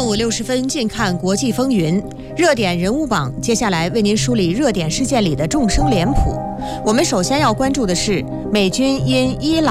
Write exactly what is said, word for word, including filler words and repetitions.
午六十分，近看国际风云，热点人物榜。接下来为您梳理热点事件里的众生脸谱。我们首先要关注的是，美军因伊朗